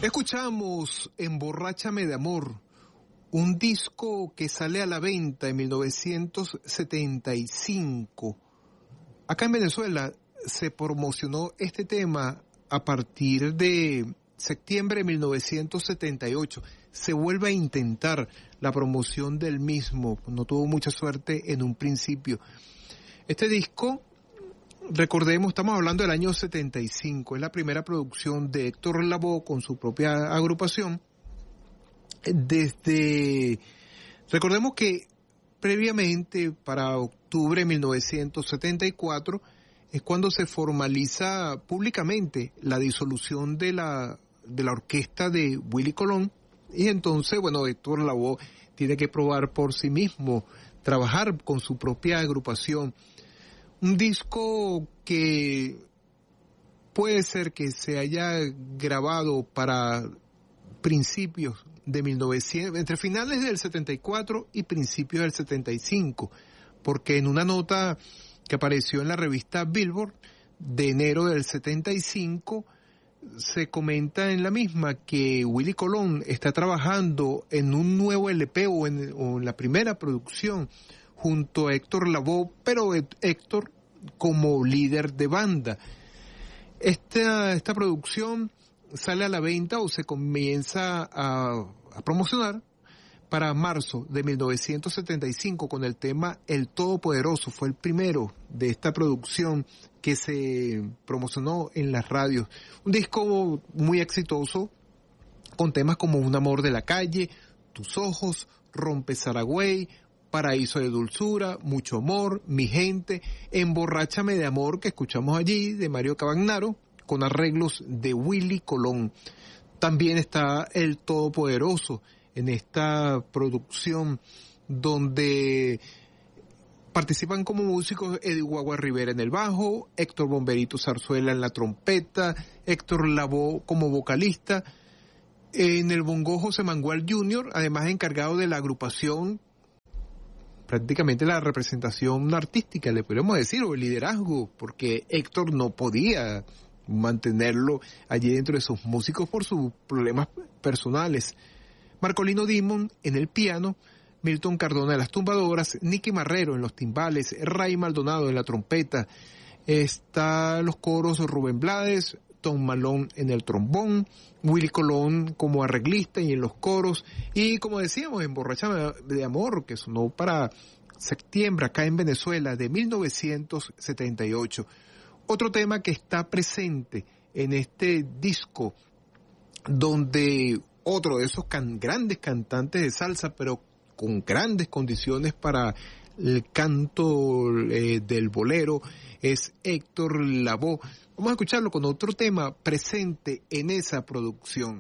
Escuchamos Emborráchame de Amor, un disco que sale a la venta en 1975. Acá en Venezuela se promocionó este tema a partir de septiembre de 1978. Se vuelve a intentar la promoción del mismo. No tuvo mucha suerte en un principio. Este disco, recordemos, estamos hablando del año 75. Es la primera producción de Héctor Lavoe con su propia agrupación. Recordemos que previamente, para octubre de 1974, es cuando se formaliza públicamente la disolución de la orquesta de Willy Colón. Y entonces, bueno, Héctor Lavoe tiene que probar por sí mismo, trabajar con su propia agrupación. Un disco que puede ser que se haya grabado para principios de 1900, entre finales del 74 y principios del 75, porque en una nota que apareció en la revista Billboard de enero del 75, se comenta en la misma que Willy Colón está trabajando en un nuevo LP o en la primera producción junto a Héctor Lavoe, pero Héctor como líder de banda. Esta producción sale a la venta o se comienza a promocionar para marzo de 1975 con el tema El Todopoderoso. Fue el primero de esta producción que se promocionó en las radios. Un disco muy exitoso con temas como Un amor de la calle, Tus ojos, Rompe Saragüey, Paraíso de dulzura, Mucho amor, Mi gente, Emborráchame de amor, que escuchamos allí, de Mario Cavagnaro, con arreglos de Willy Colón. También está El Todopoderoso en esta producción, donde participan como músicos Eddie Guagua Rivera en el bajo, Héctor Bomberito Zarzuela en la trompeta, Héctor Lavoe como vocalista, en el bongo José Mangual Jr., además encargado de la agrupación, prácticamente la representación artística, le podríamos decir, o el liderazgo, porque Héctor no podía mantenerlo allí dentro de sus músicos por sus problemas personales. Marcolino Dimond en el piano, Milton Cardona en las tumbadoras, Nicky Marrero en los timbales, Ray Maldonado en la trompeta, está los coros Rubén Blades, Tom Malone en el trombón, Willy Colón como arreglista y en los coros, y como decíamos, Emborráchame de amor, que sonó para septiembre acá en Venezuela de 1978. Otro tema que está presente en este disco, donde otro de esos grandes cantantes de salsa, pero con grandes condiciones para el canto del bolero, es Héctor Lavoe. Vamos a escucharlo con otro tema presente en esa producción.